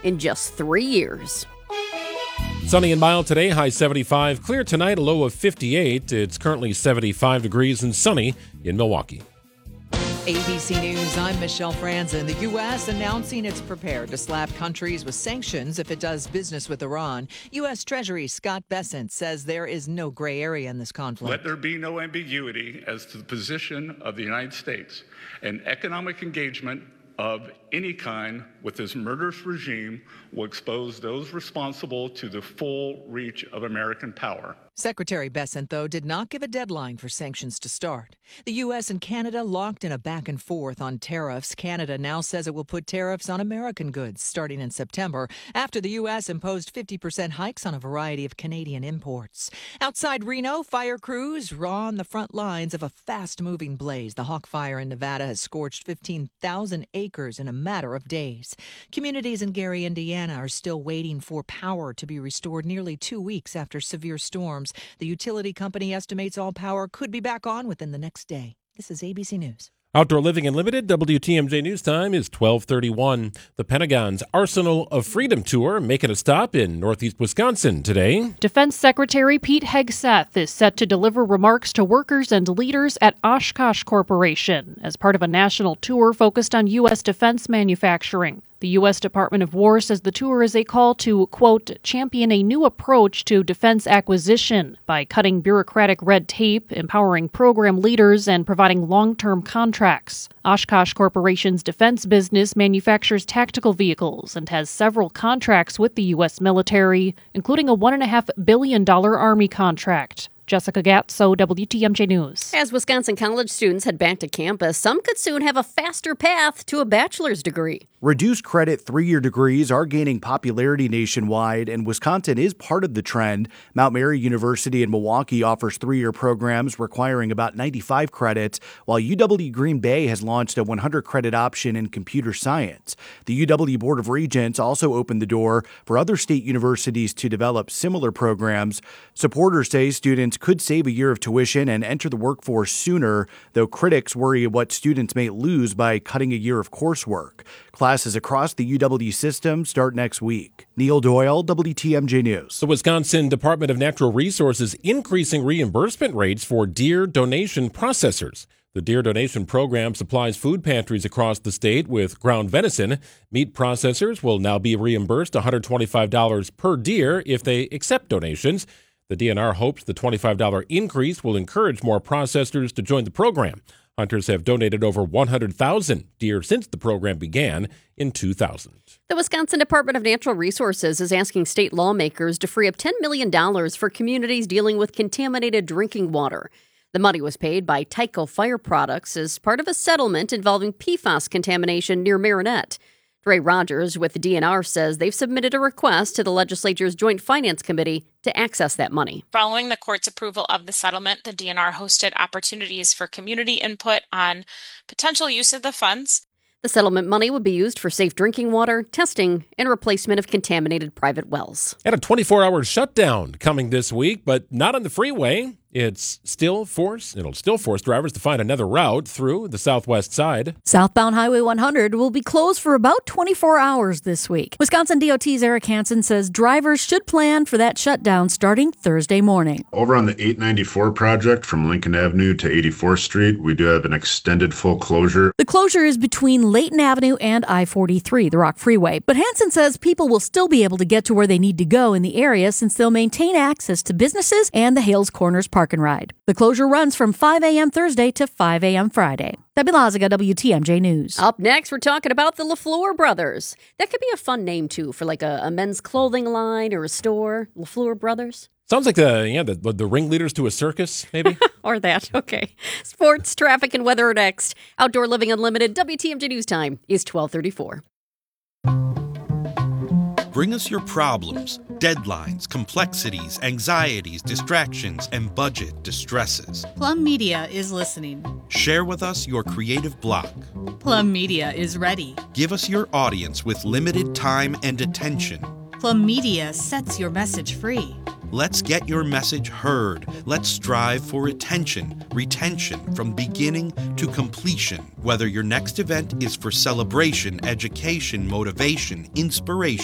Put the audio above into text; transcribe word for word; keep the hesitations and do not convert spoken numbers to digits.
in just three years. Sunny and mild today, high seventy-five. Clear tonight, a low of fifty-eight. It's currently seventy-five degrees and sunny in Milwaukee. A B C News, I'm Michelle Franzen. The U S announcing it's prepared to slap countries with sanctions if it does business with Iran. U S. Treasury Scott Bessent says there is no gray area in this conflict. Let there be no ambiguity as to the position of the United States. And economic engagement of any kind with this murderous regime will expose those responsible to the full reach of American power. Secretary Bessent, though, did not give a deadline for sanctions to start. The U S and Canada locked in a back and forth on tariffs. Canada now says it will put tariffs on American goods starting in September after the U S imposed fifty percent hikes on a variety of Canadian imports. Outside Reno, fire crews are on the front lines of a fast-moving blaze. The Hawk Fire in Nevada has scorched fifteen thousand acres in a matter of days. Communities in Gary, Indiana are still waiting for power to be restored nearly two weeks after severe storms. The utility company estimates all power could be back on within the next day. This is A B C News. Outdoor Living Unlimited, W T M J News Time is twelve thirty-one. The Pentagon's Arsenal of Freedom Tour making a stop in northeast Wisconsin today. Defense Secretary Pete Hegseth is set to deliver remarks to workers and leaders at Oshkosh Corporation as part of a national tour focused on U S defense manufacturing. The U S. Department of War says the tour is a call to, quote, champion a new approach to defense acquisition by cutting bureaucratic red tape, empowering program leaders, and providing long-term contracts. Oshkosh Corporation's defense business manufactures tactical vehicles and has several contracts with the U S military, including a one point five billion dollars Army contract. Jessica Gatso, W T M J News. As Wisconsin college students head back to campus, some could soon have a faster path to a bachelor's degree. Reduced credit three-year degrees are gaining popularity nationwide, and Wisconsin is part of the trend. Mount Mary University in Milwaukee offers three-year programs requiring about ninety-five credits, while U W Green Bay has launched a one hundred credit option in computer science. The U W Board of Regents also opened the door for other state universities to develop similar programs. Supporters say students could save a year of tuition and enter the workforce sooner, though critics worry what students may lose by cutting a year of coursework. Classes across the U W system start next week. Neil Doyle, W T M J News. The Wisconsin Department of Natural Resources increasing reimbursement rates for deer donation processors. The Deer Donation Program supplies food pantries across the state with ground venison. Meat processors will now be reimbursed one hundred twenty-five dollars per deer if they accept donations. The D N R hopes the twenty-five dollars increase will encourage more processors to join the program. Hunters have donated over one hundred thousand deer since the program began in two thousand. The Wisconsin Department of Natural Resources is asking state lawmakers to free up ten million dollars for communities dealing with contaminated drinking water. The money was paid by Tyco Fire Products as part of a settlement involving P F A S contamination near Marinette. Ray Rogers with the D N R says they've submitted a request to the legislature's Joint Finance Committee to access that money. Following the court's approval of the settlement, the D N R hosted opportunities for community input on potential use of the funds. The settlement money would be used for safe drinking water, testing, and replacement of contaminated private wells. And a twenty-four hour shutdown coming this week, but not on the freeway. It's still force, it'll still force drivers to find another route through the southwest side. Southbound Highway one hundred will be closed for about twenty-four hours this week. Wisconsin D O T's Eric Hansen says drivers should plan for that shutdown starting Thursday morning. Over on the eight ninety-four project from Lincoln Avenue to eighty-fourth Street, we do have an extended full closure. The closure is between Layton Avenue and I forty-three, the Rock Freeway. But Hansen says people will still be able to get to where they need to go in the area since they'll maintain access to businesses and the Hales Corners Park and Ride. The closure runs from five a.m. Thursday to five a.m. Friday. Debbie Lazaga, W T M J News. Up next, we're talking about the LaFleur Brothers. That could be a fun name, too, for like a, a men's clothing line or a store. LaFleur Brothers. Sounds like the yeah the, the ringleaders to a circus, maybe? Or that, okay. Sports, traffic, and weather next. Outdoor Living Unlimited, W T M J News Time is twelve thirty-four. Bring us your problems, deadlines, complexities, anxieties, distractions, and budget distresses. Plum Media is listening. Share with us your creative block. Plum Media is ready. Give us your audience with limited time and attention. Plum Media sets your message free. Let's get your message heard. Let's strive for attention, retention from beginning to completion. Whether your next event is for celebration, education, motivation, inspiration,